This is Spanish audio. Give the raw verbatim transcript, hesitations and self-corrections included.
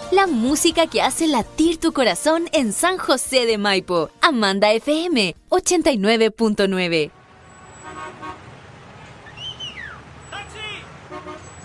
La música que hace latir tu corazón en San José de Maipo. Amanda F M ochenta y nueve punto nueve.